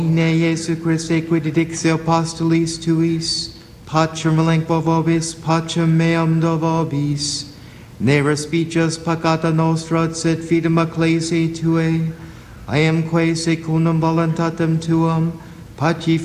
Ne Jesu Christe, quid dixio apostolis tuis, pacem elenco vobis, pacem meam do vobis, ne respicias peccata nostra, sed fidem ecclesiae tuae, I am quae secundum voluntatem tuam, paci